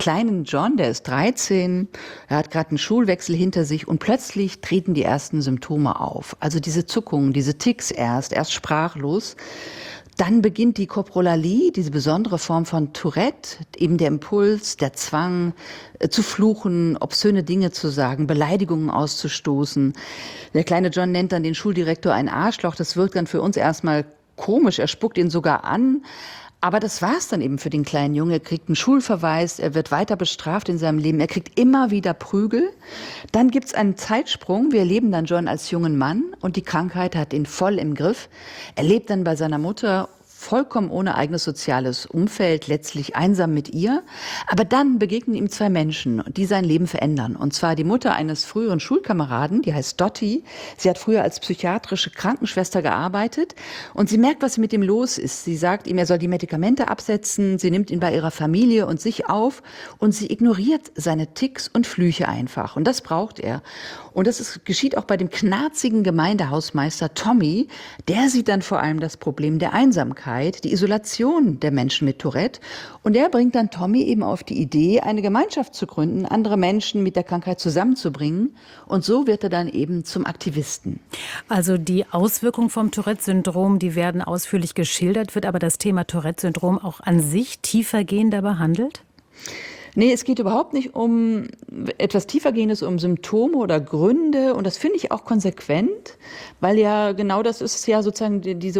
kleinen John, der ist 13, er hat gerade einen Schulwechsel hinter sich und plötzlich treten die ersten Symptome auf. Also diese Zuckungen, diese Tics erst sprachlos. Dann beginnt die Koprolalie, diese besondere Form von Tourette, eben der Impuls, der Zwang, zu fluchen, obszöne Dinge zu sagen, Beleidigungen auszustoßen. Der kleine John nennt dann den Schuldirektor ein Arschloch. Das wirkt dann für uns erstmal komisch. Er spuckt ihn sogar an. Aber das war's dann eben für den kleinen Jungen. Er kriegt einen Schulverweis, er wird weiter bestraft in seinem Leben, er kriegt immer wieder Prügel. Dann gibt's einen Zeitsprung. Wir erleben dann John als jungen Mann und die Krankheit hat ihn voll im Griff. Er lebt dann bei seiner Mutter, vollkommen ohne eigenes soziales Umfeld, letztlich einsam mit ihr. Aber dann begegnen ihm zwei Menschen, die sein Leben verändern. Und zwar die Mutter eines früheren Schulkameraden, die heißt Dottie. Sie hat früher als psychiatrische Krankenschwester gearbeitet und sie merkt, was mit ihm los ist. Sie sagt ihm, er soll die Medikamente absetzen. Sie nimmt ihn bei ihrer Familie und sich auf und sie ignoriert seine Ticks und Flüche einfach. Und das braucht er. Und geschieht auch bei dem knarzigen Gemeindehausmeister Tommy. Der sieht dann vor allem das Problem der Einsamkeit, die Isolation der Menschen mit Tourette. Und er bringt dann Tommy eben auf die Idee, eine Gemeinschaft zu gründen, andere Menschen mit der Krankheit zusammenzubringen. Und so wird er dann eben zum Aktivisten. Also die Auswirkungen vom Tourette-Syndrom, die werden ausführlich geschildert. Wird aber das Thema Tourette-Syndrom auch an sich tiefergehender behandelt? Nee, es geht überhaupt nicht um etwas Tiefergehendes, um Symptome oder Gründe. Und das finde ich auch konsequent, weil ja genau das ist ja sozusagen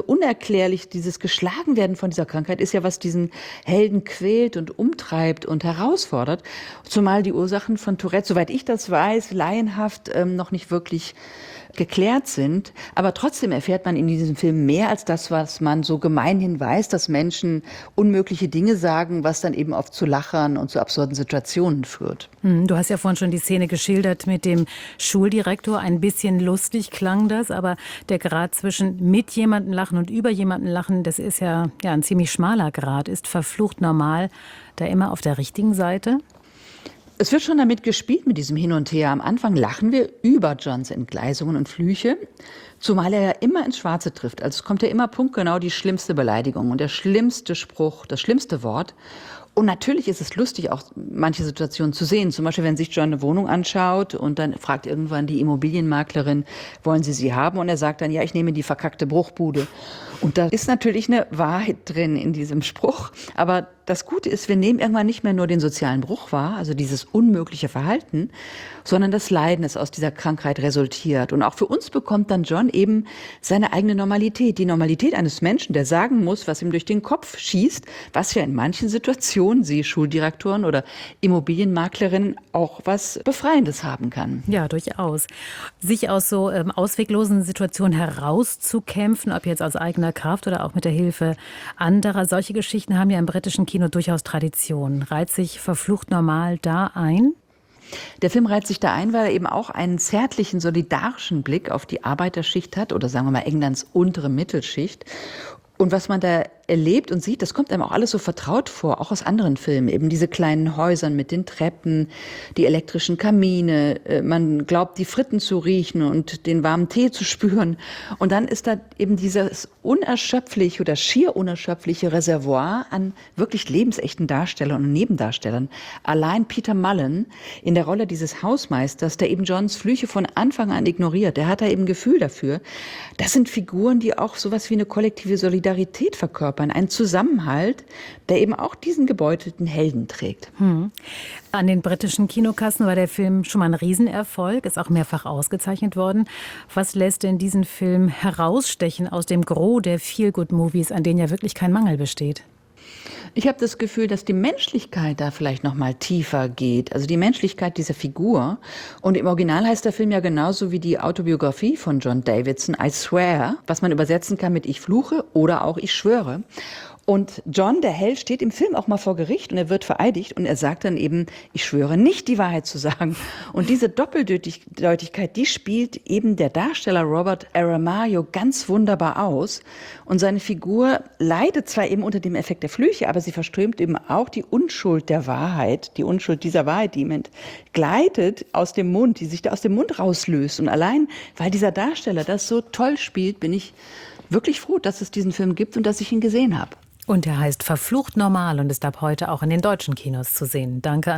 dieses Geschlagenwerden von dieser Krankheit ist ja, was diesen Helden quält und umtreibt und herausfordert. Zumal die Ursachen von Tourette, soweit ich das weiß, laienhaft noch nicht wirklich geklärt sind. Aber trotzdem erfährt man in diesem Film mehr als das, was man so gemeinhin weiß, dass Menschen unmögliche Dinge sagen, was dann eben oft zu Lachern und zu absurden Situationen führt. Du hast ja vorhin schon die Szene geschildert mit dem Schuldirektor. Ein bisschen lustig klang das, aber der Grad zwischen mit jemandem lachen und über jemanden lachen, das ist ja ein ziemlich schmaler Grad. Ist verflucht normal da immer auf der richtigen Seite? Es wird schon damit gespielt, mit diesem Hin und Her. Am Anfang lachen wir über Johns Entgleisungen und Flüche, zumal er ja immer ins Schwarze trifft. Also es kommt ja immer punktgenau die schlimmste Beleidigung und der schlimmste Spruch, das schlimmste Wort. Und natürlich ist es lustig, auch manche Situationen zu sehen. Zum Beispiel, wenn sich John eine Wohnung anschaut und dann fragt irgendwann die Immobilienmaklerin, wollen Sie sie haben? Und er sagt dann, ja, ich nehme die verkackte Bruchbude. Und da ist natürlich eine Wahrheit drin in diesem Spruch. Aber das Gute ist, wir nehmen irgendwann nicht mehr nur den sozialen Bruch wahr, also dieses unmögliche Verhalten, sondern das Leiden, das aus dieser Krankheit resultiert. Und auch für uns bekommt dann John eben seine eigene Normalität. Die Normalität eines Menschen, der sagen muss, was ihm durch den Kopf schießt, was ja in manchen Situationen, siehe Schuldirektoren oder Immobilienmaklerinnen, auch was Befreiendes haben kann. Ja, durchaus. Sich aus so ausweglosen Situationen herauszukämpfen, ob jetzt aus eigener Kraft oder auch mit der Hilfe anderer. Solche Geschichten haben ja im britischen Kino durchaus Tradition. Reiht sich verflucht normal da ein? Der Film reiht sich da ein, weil er eben auch einen zärtlichen, solidarischen Blick auf die Arbeiterschicht hat oder sagen wir mal Englands untere Mittelschicht. Und was man da erlebt und sieht, das kommt einem auch alles so vertraut vor, auch aus anderen Filmen. Eben diese kleinen Häusern mit den Treppen, die elektrischen Kamine, man glaubt, die Fritten zu riechen und den warmen Tee zu spüren. Und dann ist da eben dieses unerschöpfliche oder schier unerschöpfliche Reservoir an wirklich lebensechten Darstellern und Nebendarstellern. Allein Peter Mullen in der Rolle dieses Hausmeisters, der eben Johns Flüche von Anfang an ignoriert, der hat da eben Gefühl dafür. Das sind Figuren, die auch sowas wie eine kollektive Solidarität verkörpern. Ein Zusammenhalt, der eben auch diesen gebeutelten Helden trägt. An den britischen Kinokassen war der Film schon mal ein Riesenerfolg, ist auch mehrfach ausgezeichnet worden. Was lässt denn diesen Film herausstechen aus dem Gros der Feel-Good-Movies, an denen ja wirklich kein Mangel besteht? Ich habe das Gefühl, dass die Menschlichkeit da vielleicht noch mal tiefer geht. Also die Menschlichkeit dieser Figur. Und im Original heißt der Film ja genauso wie die Autobiografie von John Davidson, I Swear, was man übersetzen kann mit Ich fluche oder auch Ich schwöre. Und John, der Held, steht im Film auch mal vor Gericht und er wird vereidigt und er sagt dann eben, ich schwöre nicht die Wahrheit zu sagen. Und diese Doppeldeutigkeit, die spielt eben der Darsteller Robert Aramayo ganz wunderbar aus. Und seine Figur leidet zwar eben unter dem Effekt der Flüche, aber sie verströmt eben auch die Unschuld der Wahrheit, die Unschuld dieser Wahrheit, die ihm entgleitet aus dem Mund, die sich da aus dem Mund rauslöst. Und allein, weil dieser Darsteller das so toll spielt, bin ich wirklich froh, dass es diesen Film gibt und dass ich ihn gesehen habe. Und er heißt Verflucht normal und ist ab heute auch in den deutschen Kinos zu sehen. Danke an